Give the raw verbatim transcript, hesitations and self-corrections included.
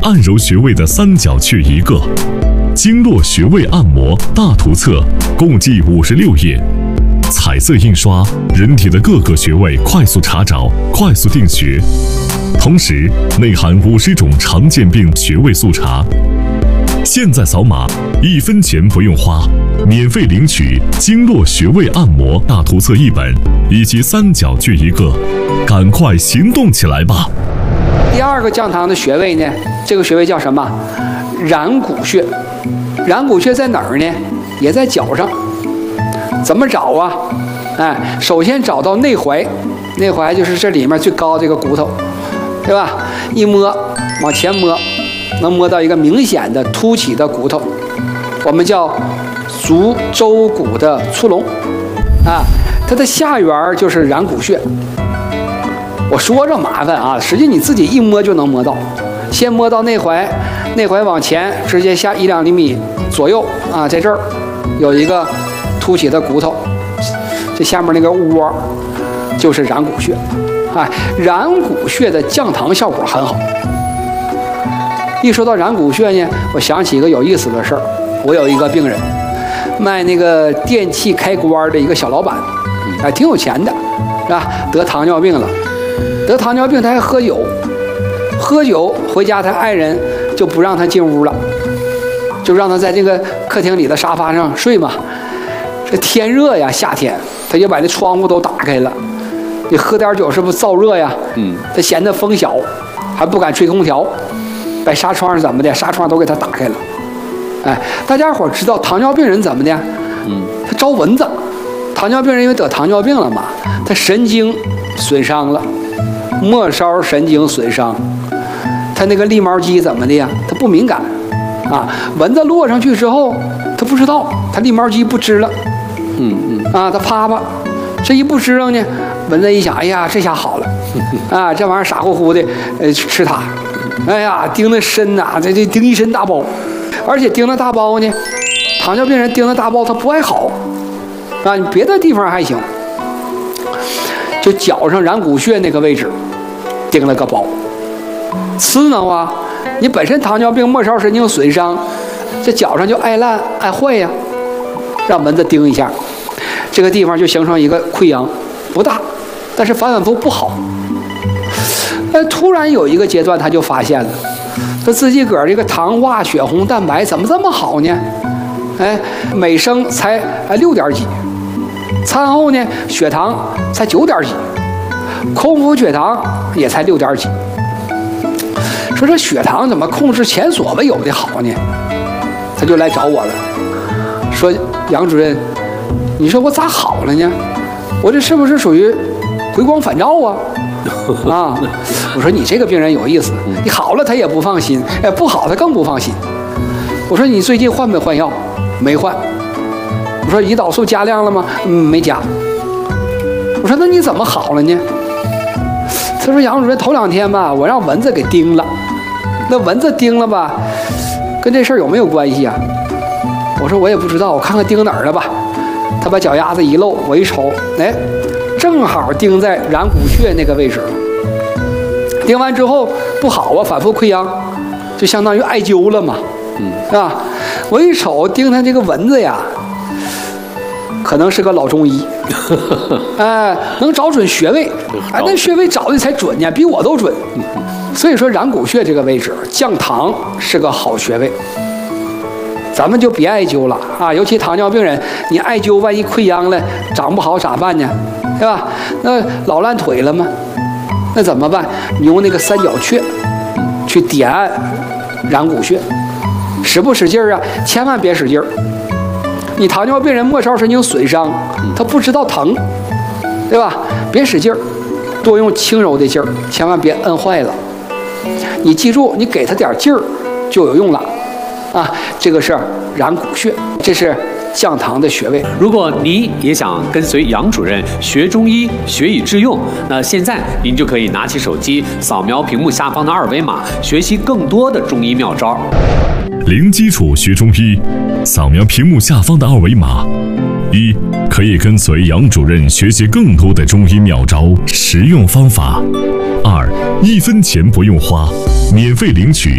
按揉穴位的三角穴一个，经络穴位按摩大图册共计五十六页，彩色印刷，人体的各个穴位快速查找，快速定穴。同时内含五十种常见病穴位速查。现在扫码，一分钱不用花，免费领取经络穴位按摩大图册一本以及三角穴一个，赶快行动起来吧！ 第二个降糖的穴位呢，这个穴位叫什么？然谷穴。然谷穴在哪儿呢？也在脚上。怎么找啊？哎，首先找到内踝，内踝就是这里面最高这个骨头，对吧？一摸，往前摸，能摸到一个明显的凸起的骨头，我们叫足舟骨的粗隆啊。它的下缘就是然谷穴。我说着麻烦啊，实际你自己一摸就能摸到。先摸到内踝，内踝往前直接下一两厘米左右啊，在这儿有一个凸起的骨头，这下面那个窝就是然谷穴。啊，然谷穴的降糖效果很好。一说到然谷穴呢，我想起一个有意思的事儿。我有一个病人，卖那个电器开关的一个小老板，还挺有钱的，是吧？得糖尿病了，得糖尿病他还喝酒，喝酒回家他爱人就不让他进屋了，就让他在这个客厅里的沙发上睡嘛。这天热呀，夏天他就把那窗户都打开了。你喝点酒是不是燥热呀？嗯，他嫌他风小，还不敢吹空调，把纱窗是怎么的？纱窗都给他打开了。哎，大家伙知道糖尿病人怎么的？嗯，他招蚊子。糖尿病人因为得糖尿病了嘛，他神经损伤了，末梢神经损伤，他那个立毛肌怎么的呀？他不敏感啊，蚊子落上去之后，他不知道，他立毛肌不支了。嗯嗯啊，他啪啪，这一不支棱呢，蚊子一想，哎呀，这下好了，啊，这玩意儿傻乎乎的，呃，吃它，哎呀，叮的深呐、啊，这这叮一身大包，而且叮的大包呢，糖尿病人叮的大包他不爱好，啊，你别的地方还行，就脚上然谷穴那个位置，叮了个包，刺挠啊，你本身糖尿病末梢神经损伤，这脚上就爱烂爱坏呀，让蚊子叮一下，这个地方就形成一个溃疡。不大，但是反反复复不好。但突然有一个阶段，他就发现了，他自己个儿这个糖化血红蛋白怎么这么好呢？哎，每升才哎六点几，餐后呢血糖才九点几，空腹血糖也才六点几。说这血糖怎么控制前所未有的好呢？他就来找我了，说杨主任，你说我咋好了呢？我这是不是属于回光返照啊？啊！我说你这个病人有意思，你好了他也不放心，哎，不好他更不放心。我说你最近换没换药？没换。我说胰岛素加量了吗？嗯，没加。我说那你怎么好了呢？他说杨主任头两天吧，我让蚊子给叮了。那蚊子叮了吧，跟这事儿有没有关系啊？我说我也不知道，我看看叮哪儿了吧。他把脚丫子一露，我一瞅，哎，正好钉在然谷穴那个位置。钉完之后不好啊，反复溃疡，就相当于艾灸了嘛，嗯，是吧？我一瞅钉他这个蚊子呀，可能是个老中医，哎，能找准穴位，哎，那穴位找的才准呢，比我都准。所以说然谷穴这个位置降糖是个好穴位。咱们就别艾灸了啊！尤其糖尿病人，你艾灸万一溃疡了，长不好咋办呢？对吧？那老烂腿了吗？那怎么办？你用那个三角穴去点按然谷穴，使不使劲儿啊？千万别使劲儿。你糖尿病人末梢神经损伤，他不知道疼，对吧？别使劲儿，多用轻柔的劲儿，千万别摁坏了。你记住，你给他点劲儿就有用了。啊，这个是然谷穴，这是降糖的穴位。 如果您也想跟随杨主任学中医、学以致用，那现在您就可以拿起手机，扫描屏幕下方的二维码，学习更多的中医妙招。 零基础学中医，扫描屏幕下方的二维码。一，可以跟随杨主任学习更多的中医妙招、实用方法。二，一分钱不用花，免费领取